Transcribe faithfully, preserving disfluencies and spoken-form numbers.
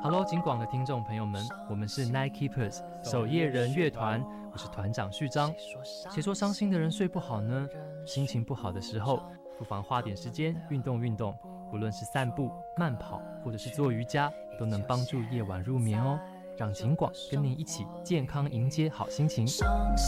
Hello， 警广的听众朋友们，我们是 Night Keepers 守夜人乐团，我是团长序章。谁说伤心的人睡不好呢？心情不好的时候，不妨花点时间运动运动，不论是散步、慢跑，或者是做瑜伽，都能帮助夜晚入眠哦。让警广跟您一起健康迎接好心情。